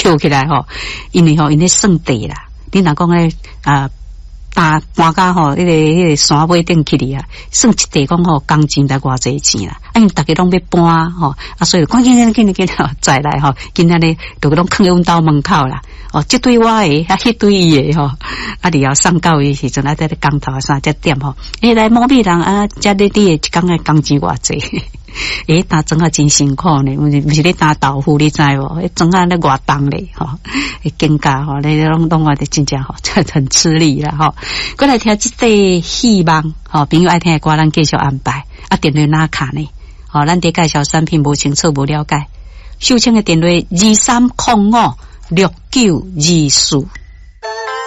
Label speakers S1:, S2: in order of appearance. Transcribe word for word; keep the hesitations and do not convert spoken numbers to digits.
S1: 跳起来吼，因为吼因咧算地啦，你若讲咧啊。搭搬家吼，迄个迄个山尾顶去哩啊，算一地讲吼，工钱才偌济钱啦。啊，因大家拢要搬吼，啊，所以赶紧紧紧紧紧再来吼，今仔日都拢囥喺阮兜门口啦。哦，这对我诶，啊，迄对伊诶吼，啊，你要上到伊时阵啊，在咧工头三只点吼，诶，来某某人啊，遮咧你诶一工诶工钱偌济。诶，打针啊真辛苦呢，毋是毋是咧打豆腐，你知无？迄针啊咧偌重咧，吼，迄更加吼，你拢拢话得真正吼，很吃力啦，吼。过来听即个希望，吼，朋友爱听诶歌，咱继续安排。啊，电话哪卡呢？吼，咱伫介绍产品无清楚无了解，秀清诶电话二三零五六九二四。